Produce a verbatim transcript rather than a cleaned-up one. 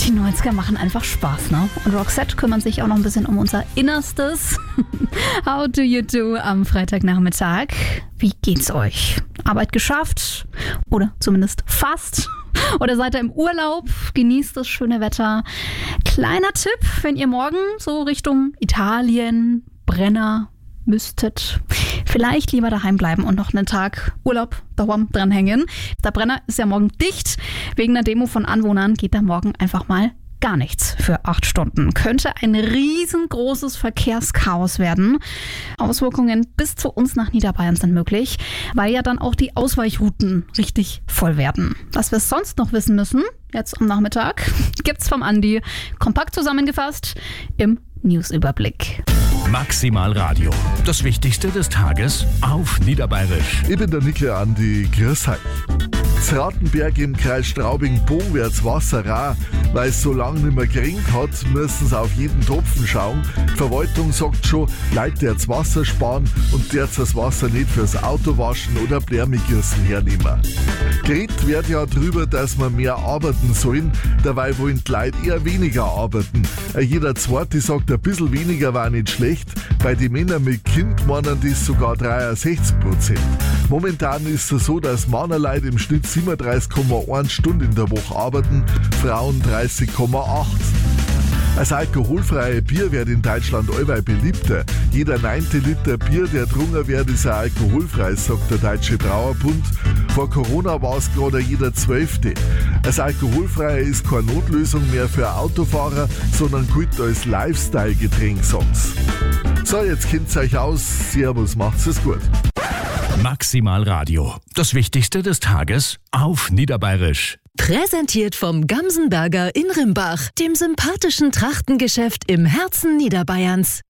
Die neunziger machen einfach Spaß, ne? Und Roxette kümmern sich auch noch ein bisschen um unser Innerstes. How do you do am Freitagnachmittag? Wie geht's euch? Arbeit geschafft? Oder zumindest fast? Oder seid ihr im Urlaub? Genießt das schöne Wetter. Kleiner Tipp, wenn ihr morgen so Richtung Italien, Brenner müsstet, vielleicht lieber daheim bleiben und noch einen Tag Urlaub daheim dranhängen. Der Brenner ist ja morgen dicht. Wegen einer Demo von Anwohnern geht da morgen einfach mal gar nichts für acht Stunden. Könnte ein riesengroßes Verkehrschaos werden. Auswirkungen bis zu uns nach Niederbayern sind möglich, weil ja dann auch die Ausweichrouten richtig voll werden. Was wir sonst noch wissen müssen, jetzt am Nachmittag, gibt's vom Andi kompakt zusammengefasst im Newsüberblick. Maximal Radio. Das Wichtigste des Tages auf Niederbayerisch. Ich bin der Nikle Andi, grüß euch. Zratenberg im Kreis Straubing-Bogen wird's Wasser rar. Weil es so lange nicht mehr geringt hat, müssen sie auf jeden Tropfen schauen. Die Verwaltung sagt schon, Leute jetzt Wasser sparen und der das Wasser nicht fürs Auto waschen oder Blärmigirsen hernehmen. Geredet wird ja drüber, dass wir mehr arbeiten sollen, dabei wollen die Leute eher weniger arbeiten. Jeder Zweite sagt, ein bisschen weniger war nicht schlecht. Bei den Männern mit Kind meinen das sogar dreiundsechzig Prozent. Momentan ist es so, dass Männerleute im Schnitt siebenunddreißig Komma eins Stunden in der Woche arbeiten, Frauen dreißig Komma acht. Das alkoholfreie Bier wird in Deutschland allweil beliebter. Jeder neunte Liter Bier, der drungen wird, ist ein alkoholfreies, sagt der Deutsche Brauerbund. Vor Corona war es gerade jeder zwölfte. Das Alkoholfreie ist keine Notlösung mehr für Autofahrer, sondern gilt als Lifestyle-Getränk, sagt's. So, jetzt kennt's euch aus. Servus, macht's es gut. Maximal Radio. Das Wichtigste des Tages auf Niederbayerisch. Präsentiert vom Gamsenberger in Rimbach, dem sympathischen Trachtengeschäft im Herzen Niederbayerns.